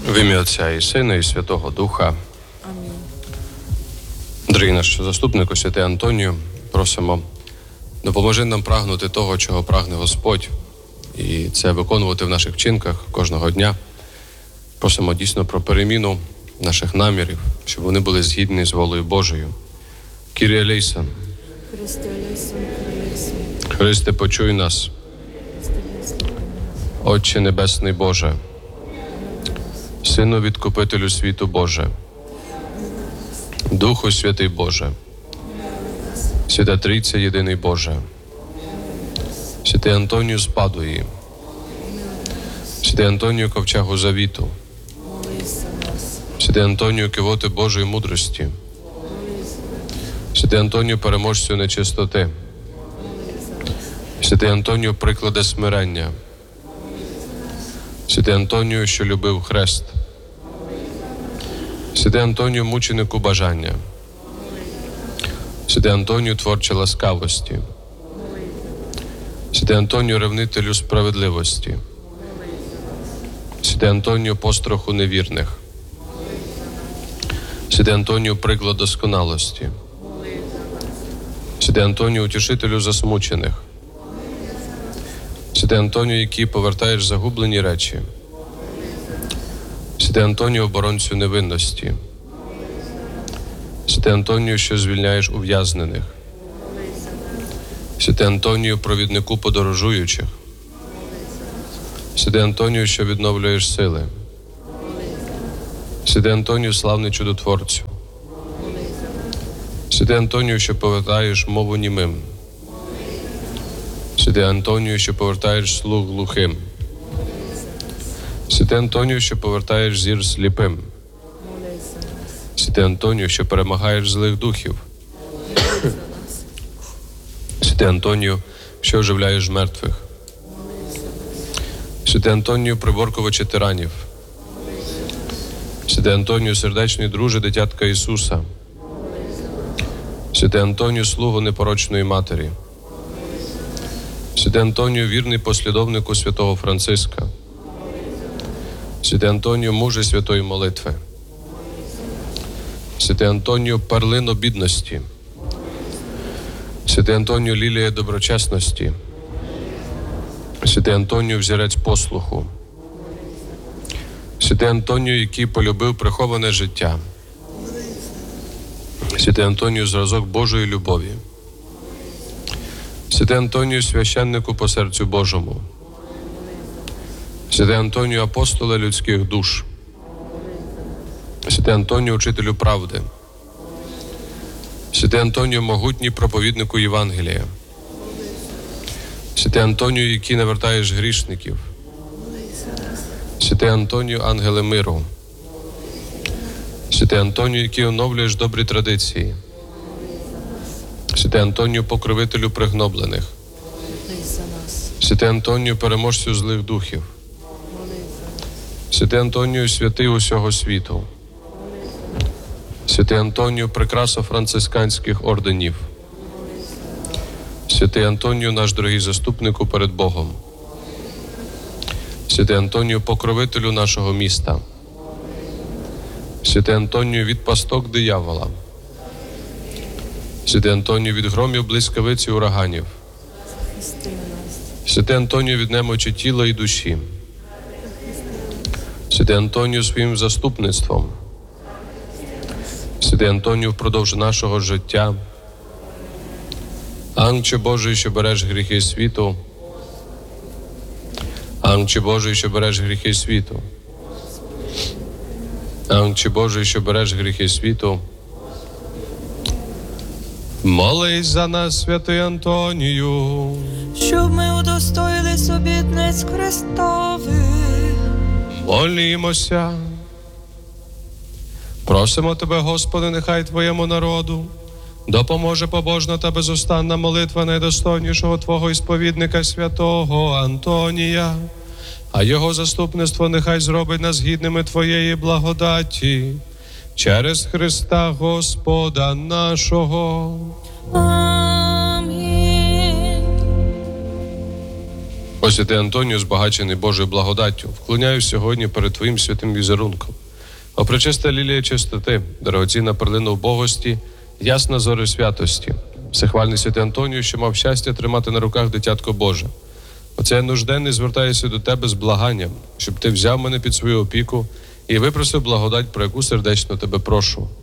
В ім'я Отця і Сина, і Святого Духа. Амінь. Дорогий наш заступнику, святий Антонію, просимо, допоможи нам прагнути того, чого прагне Господь, і це виконувати в наших вчинках кожного дня. Просимо дійсно про переміну наших намірів, щоб вони були згідні з волею Божою. Кірія Лейсон, Христе Лейсон, Лейсон. Христе, почуй нас. Отче Небесний Боже, Сину Відкупителю світу Боже, Духу Святий Боже, Свята Трійця Єдиний Боже, Святий Антонію з Падуї, Святий Антонію Ковчегу Завіту, Святий Антонію Кивоти Божої мудрості, Святий Антонію переможцю нечистоти, Святий Антонію прикладе смирення, Святий Антонію, що любив хрест, Святий Антонію мученику бажання, Святий Антонію творче ласкавості, Святий Антонію ревнителю справедливості, Святий Антонію постраху невірних, Святий Антонію приклад досконалості, Святий Антонію утішителю засмучених, Святий Антонію, який повертаєш загублені речі, Святий Антонію оборонцю невинності, Святий Антонію, що звільняєш ув'язнених, Святий Антонію, провіднику подорожуючих, Святий Антонію, що відновлюєш сили, Святий Антонію, славний чудотворцю, Святий Антонію, що повертаєш мову німим, Святий Антонію, що повертаєш слух глухим, Святий Антонію, що повертаєш зір сліпим, Святий Антонію, що перемагаєш злих духів, Святий Антонію, що оживляєш мертвих, Святий Антонію, приборкувача тиранів, Святий Антонію, сердечний друже дитятка Ісуса, Святий Антонію, слугу непорочної матері, Святий Антонію, вірний послідовнику святого Франциска, Святий Антонію, муже святої молитви, Святий Антонію, перлино бідності, Святий Антонію, лілія доброчесності, Святий Антонію, взірець послуху, Святий Антонію, який полюбив приховане життя, Святий Антонію, зразок Божої любові, Святий Антонію, священнику по серцю Божому, Святий Антонію, апостоле людських душ, Святий Антонію, учителю правди, Святий Антонію, могутній проповіднику Євангелія, Святий Антонію, який навертаєш грішників, Святий Антонію, ангеле миру, Святий Антонію, який оновлюєш добрі традиції, Святий Антонію, покровителю пригноблених, Святий Антонію, переможцю злих духів, Святий Антонію, святий усього світу, Святий Антонію, прикраса францисканських орденів, Святий Антонію, наш дорогий заступнику перед Богом, Святий Антонію, покровителю нашого міста, Святий Антонію, від пасток диявола, Святий Антонію, від громів, блискавиць і ураганів, Святий Антонію, від немочі тіла і душі, Святий Антонію, своїм заступництвом, Святий Антонію, впродовж нашого життя, Ангче Божий, що береш гріхи світу, Ангче Божий, що береш гріхи світу, Ангче Божий, що береш гріхи світу, молись за нас, святий Антонію, Щоб ми удостоїлись обітниць Христових. молімося. Просимо Тебе, Господи, нехай Твоєму народу допоможе побожна та безустанна молитва найдостойнішого Твого ісповідника святого Антонія, а його заступництво нехай зробить нас гідними Твоєї благодаті через Христа Господа нашого. Амінь. О святий Антонію, збагачений Божою благодаттю, вклоняюсь сьогодні перед Твоїм святим візерунком. О пречиста лілія чистоти, дорогоцінна перлина вбогості, ясна зоря святості, всехвальний святий Антонію, що мав щастя тримати на руках дитятко Боже. Оце я нужденний звертаюся до Тебе з благанням, щоб Ти взяв мене під свою опіку і випросив благодать, про яку сердечно Тебе прошу.